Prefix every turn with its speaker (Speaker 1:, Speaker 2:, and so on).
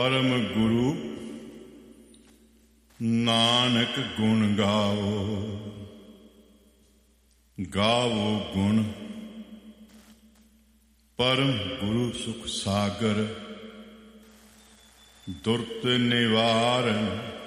Speaker 1: ਪਰਮ ਗੁਰੂ ਨਾਨਕ ਗੁਣ ਗਾਵੋ, ਗਾਵੋ ਗੁਣ ਪਰਮ ਗੁਰੂ ਸੁਖ ਸਾਗਰ, ਦੁਰਤ ਨਿਵਾਰਨ